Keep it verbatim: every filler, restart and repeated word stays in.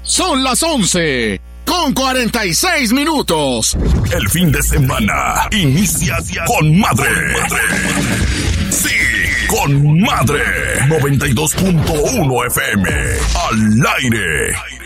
Son las once con cuarenta y seis minutos. El fin de semana inicia con madre. Sí, con madre. noventa y dos punto uno F M. Al aire.